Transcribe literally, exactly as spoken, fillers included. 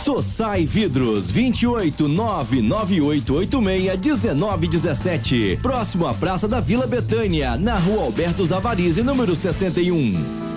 Sossai Vidros, vinte e oito, nove nove oito oito seis, um nove um sete. Próximo à Praça da Vila Betânia, na Rua Alberto Zavarizi, número sessenta e um.